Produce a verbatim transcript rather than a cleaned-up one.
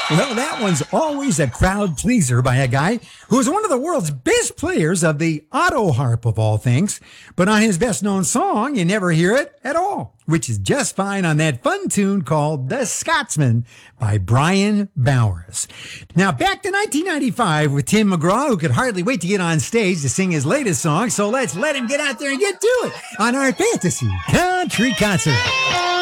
Well, that one's always a crowd pleaser by a guy who is one of the world's best players of the auto harp of all things. But on his best known song, you never hear it at all, which is just fine on that fun tune called The Scotsman by Brian Bowers. Now back to nineteen ninety-five with Tim McGraw, who could hardly wait to get on stage to sing his latest song. So let's let him get out there and get to it on our Fantasy Country Concert.